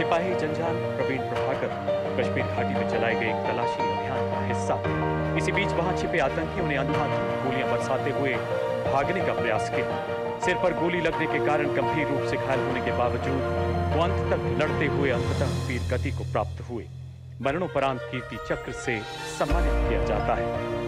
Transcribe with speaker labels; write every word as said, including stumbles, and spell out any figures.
Speaker 1: सिपाही जनजाल प्रवीण प्रभाकर कश्मीर घाटी में चलाए गए एक तलाशी अभियान का हिस्सा थे। इसी बीच वहां छिपे आतंकियों ने अंधाधुंध गोलियां बरसाते हुए भागने का प्रयास किया। सिर पर गोली लगने के कारण गंभीर रूप से घायल होने के बावजूद वो अंत तक लड़ते हुए अंततः वीर गति को प्राप्त हुए। मरणोपरांत कीर्ति चक्र से सम्मानित किया जाता है।